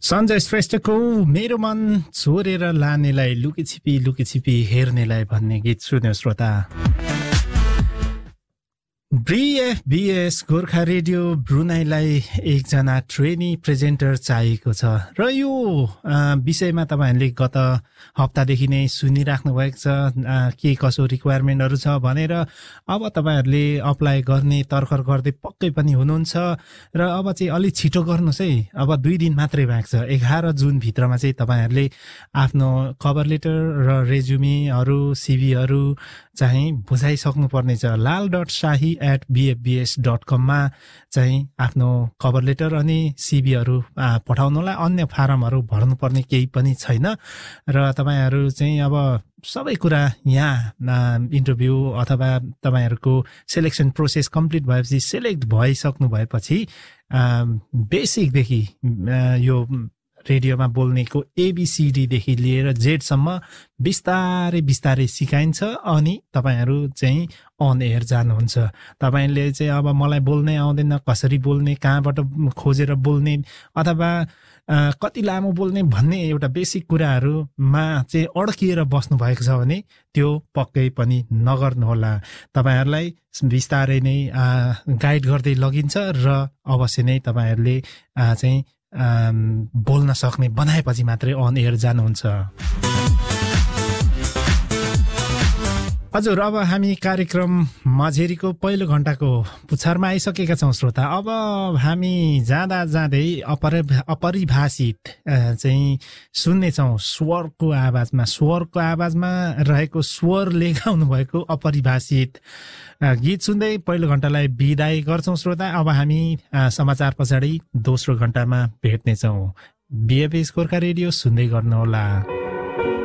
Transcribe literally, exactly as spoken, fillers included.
सञ्जय श्रेष्ठको मेरो मन छोरेर लानेलाई लुकीछिपी लुकीछिपी हेर्नेलाई भन्ने गीत सुन्यो श्रोता। बीएफबीएस गोर्खा रेडियो ब्रुनाईलाई एकजना ट्रेनी प्रेजेन्टर चाहिएको छ र यो विषयमा तपाईहरुले गत हप्तादेखि नै सुनिराख्नु भएको छ के कसो रिक्वायरमेन्टहरु छ भनेर। अब तपाईहरुले अप्लाई गर्ने तर्खर गर्दै पक्कै पनि हुनुहुन्छ र अब चाहिँ अलि छिटो गर्नुस् है। अब दुई दिन मात्रै बाँकी छ। एघार जुन भित्रमा चाहिँ तपाईहरुले आफ्नो कभर लेटर र रेज्युमेहरु सिभीहरु चाहिँ बुझाइसक्नु पर्ने छ। लाल डट शाही एट बीएफबीएस डट कम मा चाहिँ आफ्नो कभर लेटर अनि सिभीहरु पठाउनुलाई अन्य फारमहरु भर्नुपर्ने केही पनि छैन र तपाईहरु चाहिँ अब सबै कुरा यहाँ इन्टरभ्यु अथवा तपाईहरुको सिलेक्सन प्रोसेस कम्प्लिट भएपछि सिलेक्ट भइसक्नु भएपछि बेसिक देखि यो रेडियोमा बोल्नेको एबीसीडी देखि लिएर जेड सम्म बिस्तारै बिस्तारै सिकाइन्छ अनि तपाईहरु चाहिँ अन एयर जानुहुन्छ। तपाईले चाहिँ अब मलाई बोल्नै आउँदैन, कसरी बोल्ने, कहाँबाट खोजेर बोल्ने अथवा कति लामो बोल्ने भन्ने एउटा बेसिक कुराहरुमा चाहिँ अड्किएर बस्नु भएको छ भने त्यो पक्कै पनि नगर्नुहोला। तपाईहरुलाई बिस्तारै नै गाइड गर्दै लगिन्छ र अवश्य नै तपाईहरुले चाहिँ बोल्न सक्ने बनाएपछि मात्रै अन एयर जानुहुन्छ। हजुर, अब हामी कार्यक्रम मझेरीको पहिलो घण्टाको पुछारमा आइसकेका छौं श्रोता। अब हामी जाँदा जाँदै अपरि अपरिभाषित चाहिँ सुन्ने छौं स्वरको आवाजमा। स्वरको आवाजमा रहेको स्वरले गाउनु भएको अपरिभाषित गीत सुन्दै पहिलो घण्टालाई बिदाई गर्छौं श्रोता। अब हामी समाचार पछाडि दोस्रो घण्टामा भेट्नेछौं। बीएफबीएस गोर्खा रेडियो सुन्दै गर्नुहोला।